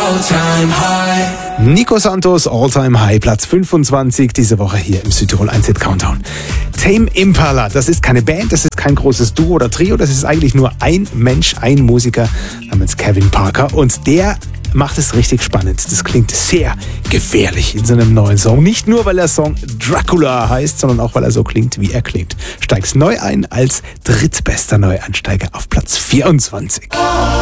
Nico Santos, All-Time High, Platz 25 diese Woche hier im Südtirol 1 Hit Countdown. Tame Impala, das ist keine Band, das ist kein großes Duo oder Trio, das ist eigentlich nur ein Mensch, ein Musiker namens Kevin Parker und der macht es richtig spannend. Das klingt sehr gefährlich in seinem neuen Song. Nicht nur, weil der Song Dracula heißt, sondern auch, weil er so klingt, wie er klingt. Steigst neu ein als drittbester Neueinsteiger auf Platz 24.